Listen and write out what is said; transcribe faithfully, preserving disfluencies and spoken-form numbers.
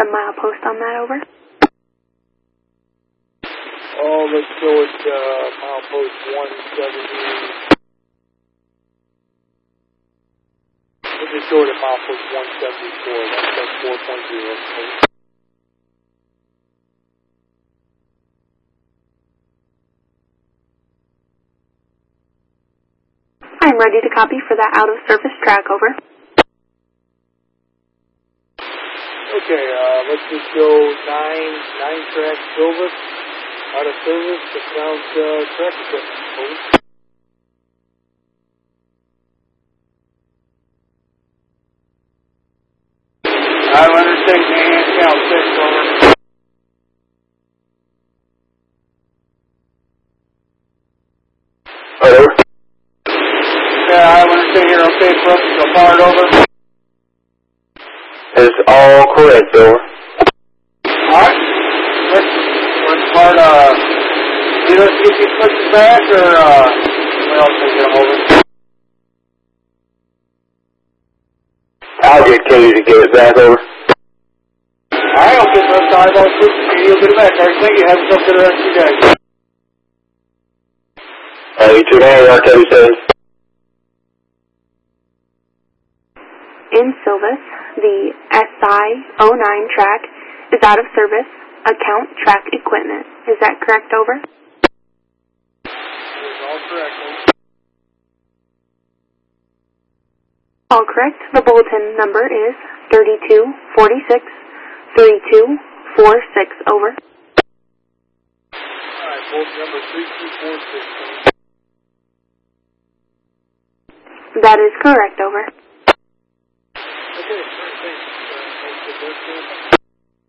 a milepost on that, over. Oh, let's go with uh, milepost one seventy. Let's just go to milepost one seventy-four, one seventy-four point zero. I'm ready to copy for that out-of-service track, over. Okay, uh, let's just go nine, nine track silver, out of service, account uh, track equipment, over. I understand, man, count six, over. Hello? Yeah, I understand here, okay, from the part, over. It's all correct, over. Alright, let's, let's part, uh, either get these switches back, or, uh, someone else can get them over. I'll get Kenny to get it back, over. Alright, I'll get those eyeballs switches, and you'll get it back. Alright, thank you, have yourself to the rest of you guys. Uh, you two man, R thirty-seven. In Silvis, the S I oh nine track is out of service. Account track equipment. Is that correct, over? It's all correct, over. All correct. The bulletin number is thirty-two forty-six, thirty-two forty-six, over. Alright, bulletin number three two four six, over. That is correct, over. Okay, thanks. Uh, thanks for the